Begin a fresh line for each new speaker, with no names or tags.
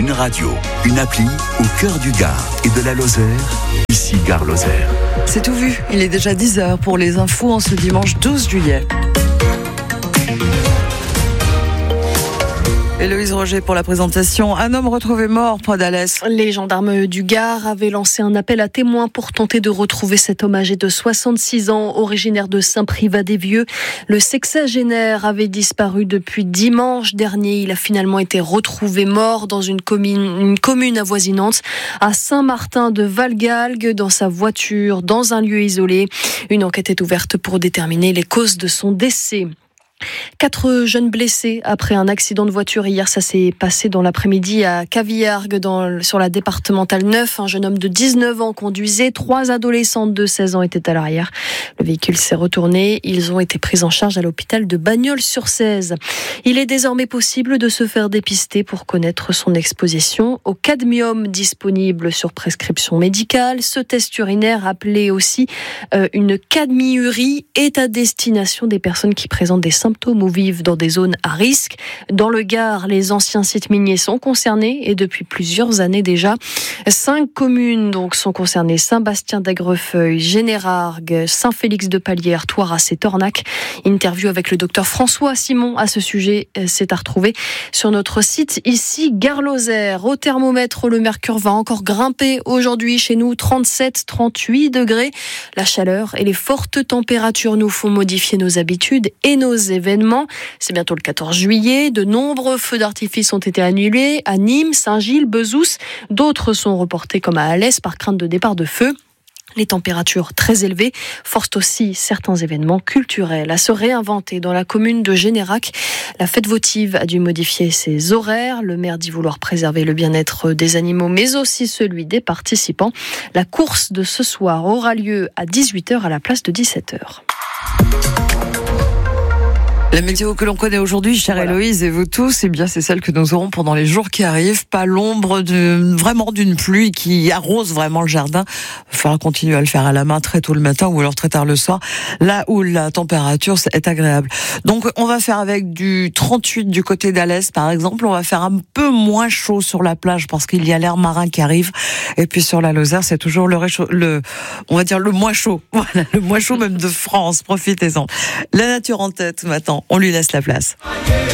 Une radio, une appli au cœur du Gard et de la Lozère. Ici Gare Lozère.
C'est tout vu, il est déjà 10h pour les infos en ce dimanche 12 juillet. Héloïse Roger pour la présentation. Un homme retrouvé mort près d'Alès.
Les gendarmes du Gard avaient lancé un appel à témoins pour tenter de retrouver cet homme âgé de 66 ans, originaire de Saint-Privat-des-Vieux. Le sexagénaire avait disparu depuis dimanche dernier. Il a finalement été retrouvé mort dans une commune avoisinante à Saint-Martin-de-Valgalgues, dans sa voiture, dans un lieu isolé. Une enquête est ouverte pour déterminer les causes de son décès. 4 jeunes blessés après un accident de voiture. Hier, ça s'est passé dans l'après-midi à Cavillargues, sur la départementale 9. Un jeune homme de 19 ans conduisait. 3 adolescentes de 16 ans étaient à l'arrière. Le véhicule s'est retourné. Ils ont été pris en charge à l'hôpital de Bagnols-sur-Cèze. Il est désormais possible de se faire dépister pour connaître son exposition au cadmium, disponible sur prescription médicale. Ce test urinaire, appelé aussi une cadmiurie, est à destination des personnes qui présentent des symptômes ou vivent dans des zones à risque. Dans le Gard, les anciens sites miniers sont concernés et depuis plusieurs années déjà. 5 communes donc sont concernées: Saint-Bastien-d'Agrefeuille, Générargues, Saint-Félix-de-Palière, Thoiras et Tornac. Interview avec le docteur François Simon à ce sujet, c'est à retrouver sur notre site ici Gare Lozère. Au thermomètre, le mercure va encore grimper aujourd'hui chez nous, 37-38 degrés. La chaleur et les fortes températures nous font modifier nos habitudes et nos événements. C'est bientôt le 14 juillet. De nombreux feux d'artifice ont été annulés à Nîmes, Saint-Gilles, Bezous. D'autres sont reportés comme à Alès par crainte de départ de feu. Les températures très élevées forcent aussi certains événements culturels à se réinventer. Dans la commune de Générac, la fête votive a dû modifier ses horaires. Le maire dit vouloir préserver le bien-être des animaux, mais aussi celui des participants. La course de ce soir aura lieu à 18h à la place de 17h.
La météo que l'on connaît aujourd'hui, chère Héloïse, et vous tous, eh bien, c'est celle que nous aurons pendant les jours qui arrivent. Pas l'ombre d'une pluie qui arrose vraiment le jardin. Il va falloir continuer à le faire à la main très tôt le matin ou alors très tard le soir, là où la température est agréable. Donc, on va faire avec du 38 du côté d'Alès, par exemple. On va faire un peu moins chaud sur la plage parce qu'il y a l'air marin qui arrive. Et puis, sur la Lozère, c'est toujours on va dire le moins chaud. Voilà, le moins chaud même de France. Profitez-en. La nature en tête, maintenant. On lui laisse la place.